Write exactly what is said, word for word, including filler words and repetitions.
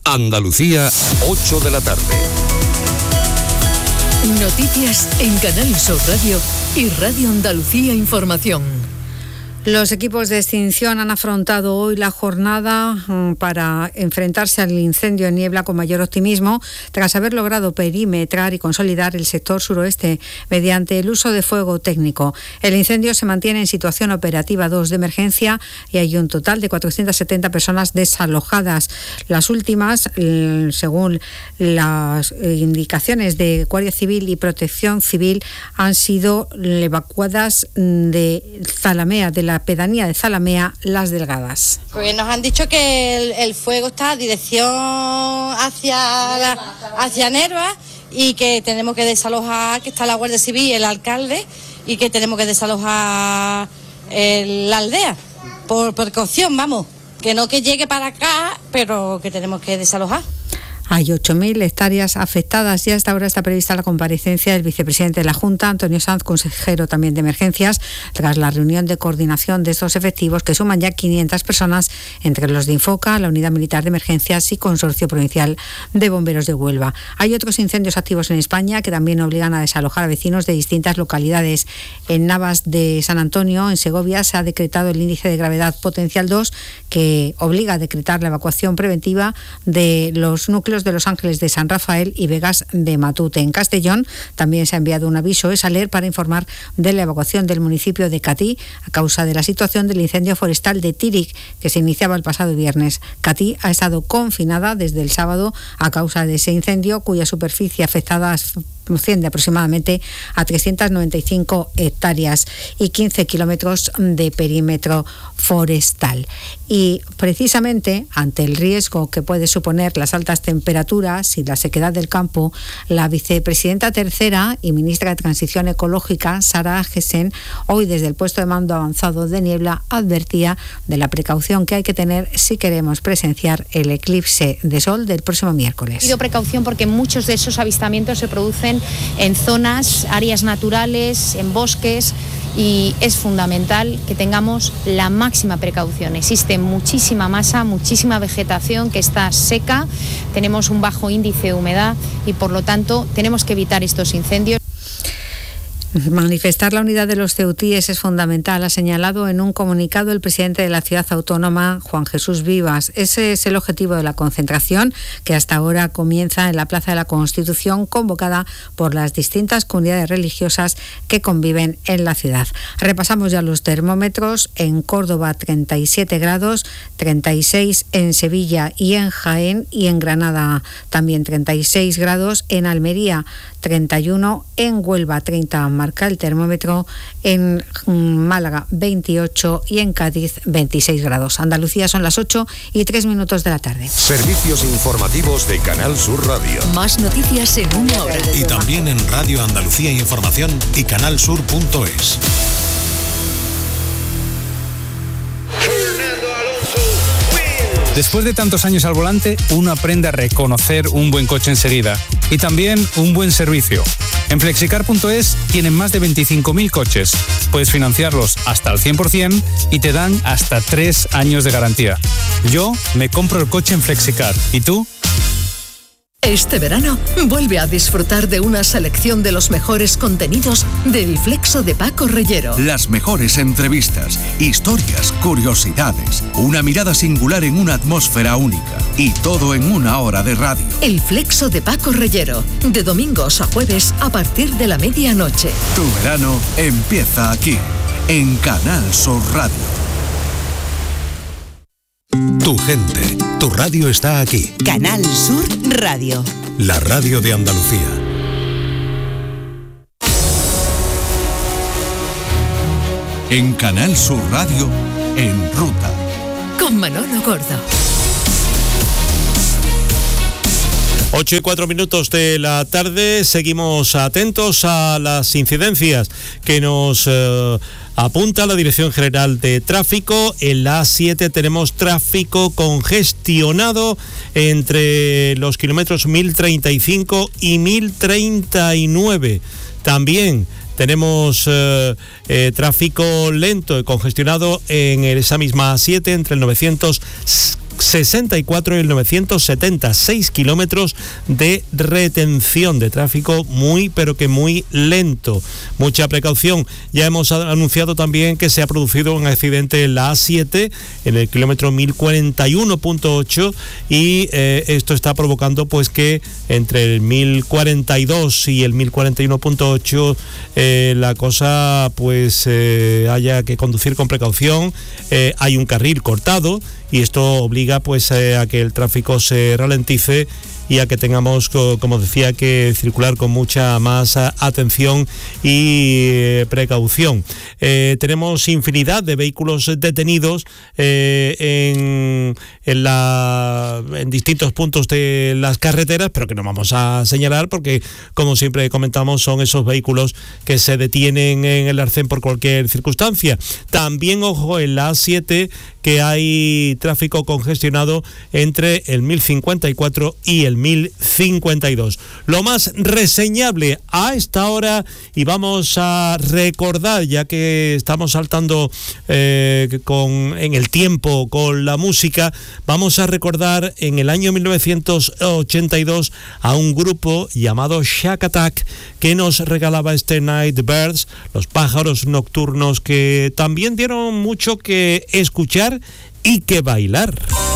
Andalucía, ocho de la tarde. Noticias en Canal Sur Radio y Radio Andalucía Información. Los equipos de extinción han afrontado hoy la jornada para enfrentarse al incendio en Niebla con mayor optimismo, tras haber logrado perimetrar y consolidar el sector suroeste mediante el uso de fuego técnico. El incendio se mantiene en situación operativa dos de emergencia y hay un total de cuatrocientas setenta personas desalojadas. Las últimas, según las indicaciones de Guardia Civil y Protección Civil, han sido evacuadas de Zalamea, de la pedanía de Zalamea, Las Delgadas. Pues nos han dicho que el, el fuego está a dirección hacia, la, hacia Nerva y que tenemos que desalojar, que está la Guardia Civil y el alcalde, y que tenemos que desalojar el, la aldea, por precaución, vamos, que no que llegue para acá, pero que tenemos que desalojar. Hay ocho mil hectáreas afectadas y hasta ahora está prevista la comparecencia del vicepresidente de la Junta, Antonio Sanz, consejero también de emergencias, tras la reunión de coordinación de estos efectivos que suman ya quinientas personas, entre los de Infoca, la Unidad Militar de Emergencias y Consorcio Provincial de Bomberos de Huelva. Hay otros incendios activos en España que también obligan a desalojar a vecinos de distintas localidades. En Navas de San Antonio, en Segovia, se ha decretado el índice de gravedad potencial dos, que obliga a decretar la evacuación preventiva de los núcleos de Los Ángeles de San Rafael y Vegas de Matute. En Castellón también se ha enviado un aviso ESALER para informar de la evacuación del municipio de Catí a causa de la situación del incendio forestal de Tíric, que se iniciaba el pasado viernes. Catí ha estado confinada desde el sábado a causa de ese incendio, cuya superficie afectada asciende aproximadamente a trescientas noventa y cinco hectáreas y quince kilómetros de perímetro forestal. Y precisamente ante el riesgo que puede suponer las altas temperaturas y la sequedad del campo, la vicepresidenta tercera y ministra de Transición Ecológica, Sara Gessen, hoy desde el puesto de mando avanzado de Niebla advertía de la precaución que hay que tener si queremos presenciar el eclipse de sol del próximo miércoles. Pido precaución porque muchos de esos avistamientos se producen en zonas, áreas naturales, en bosques, y es fundamental que tengamos la máxima precaución. Existe muchísima masa, muchísima vegetación que está seca, tenemos un bajo índice de humedad y por lo tanto tenemos que evitar estos incendios. Manifestar la unidad de los ceutíes es fundamental, ha señalado en un comunicado el presidente de la ciudad autónoma, Juan Jesús Vivas. Ese es el objetivo de la concentración, que hasta ahora comienza en la Plaza de la Constitución, convocada por las distintas comunidades religiosas que conviven en la ciudad. Repasamos ya los termómetros. En Córdoba treinta y siete grados, treinta y seis en Sevilla y en Jaén, y en Granada también treinta y seis grados, en Almería treinta y uno, en Huelva treinta marca el termómetro, en Málaga veintiocho y en Cádiz veintiséis grados. Andalucía, son las ocho y tres minutos de la tarde. Servicios informativos de Canal Sur Radio. Más noticias en una hora. Y también en Radio Andalucía Información y canal sur punto es. Después de tantos años al volante, uno aprende a reconocer un buen coche enseguida y también un buen servicio. En flexicar punto es tienen más de veinticinco mil coches. Puedes financiarlos hasta el cien por ciento y te dan hasta tres años de garantía. Yo me compro el coche en Flexicar. ¿Y tú? Este verano, vuelve a disfrutar de una selección de los mejores contenidos del Flexo de Paco Reyero. Las mejores entrevistas, historias, curiosidades, una mirada singular en una atmósfera única y todo en una hora de radio. El Flexo de Paco Reyero, de domingos a jueves a partir de la medianoche. Tu verano empieza aquí, en Canal Sur Radio. Tu gente, tu radio está aquí. Canal Sur Radio. La radio de Andalucía. En Canal Sur Radio, En Ruta. Con Manolo Gordo. Ocho y cuatro minutos de la tarde, seguimos atentos a las incidencias que nos eh, apunta la Dirección General de Tráfico. En la A siete tenemos tráfico congestionado entre los kilómetros mil treinta y cinco y mil treinta y nueve. También tenemos eh, eh, tráfico lento y congestionado en esa misma A siete entre el novecientos sesenta y cuatro y el novecientos setenta, seis kilómetros de retención de tráfico muy pero que muy lento. Mucha precaución. Ya hemos anunciado también que se ha producido un accidente en la A siete en el kilómetro mil cuarenta y uno punto ocho y eh, esto está provocando pues que entre el mil cuarenta y dos y el mil cuarenta y uno punto ocho eh, la cosa pues eh, haya que conducir con precaución. Eh, hay un carril cortado y esto obliga pues eh, a que el tráfico se ralentice y a que tengamos, como decía, que circular con mucha más atención y eh, precaución. Eh, tenemos infinidad de vehículos detenidos eh, en, en, la, en distintos puntos de las carreteras, pero que no vamos a señalar porque, como siempre comentamos, son esos vehículos que se detienen en el arcén por cualquier circunstancia. También, ojo, en la A siete, que hay tráfico congestionado entre el mil cincuenta y cuatro y el mil cincuenta y dos. Lo más reseñable a esta hora, y vamos a recordar, ya que estamos saltando eh, con, en el tiempo con la música, vamos a recordar en el año mil novecientos ochenta y dos a un grupo llamado Shack Attack que nos regalaba este Night Birds, los pájaros nocturnos, que también dieron mucho que escuchar y que bailar.